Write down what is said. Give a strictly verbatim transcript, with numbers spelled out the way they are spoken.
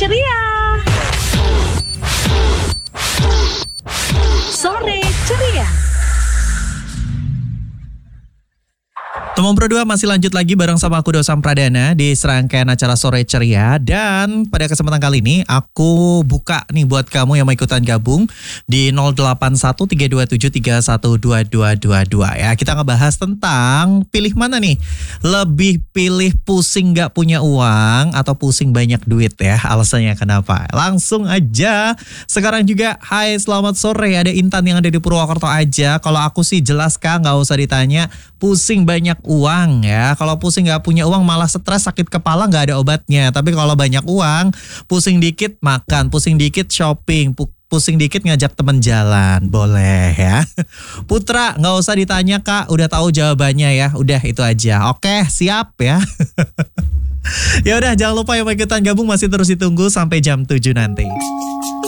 ceria. Sore ceria. Teman Pro dua masih lanjut lagi bareng sama aku Dosam Pradana di serangkaian acara Sore Ceria. Dan pada kesempatan kali ini aku buka nih buat kamu yang mau ikutan gabung di nol delapan satu tiga dua tujuh tiga satu dua dua dua dua ya. Kita ngebahas tentang pilih mana nih? Lebih pilih pusing gak punya uang atau pusing banyak duit ya? Alasannya kenapa? Langsung aja. Sekarang juga hai selamat sore, ada Intan yang ada di Purwokerto aja. Kalau aku sih jelas Kak, gak usah ditanya, pusing banyak uang ya. Kalau pusing gak punya uang malah stres, sakit kepala gak ada obatnya. Tapi kalau banyak uang, pusing dikit makan, pusing dikit shopping, pusing dikit ngajak temen jalan. Boleh ya. Putra gak usah ditanya Kak, udah tahu jawabannya ya. Udah itu aja. Oke siap ya. Ya udah jangan lupa yang mau ikutan gabung masih terus ditunggu sampai jam tujuh nanti.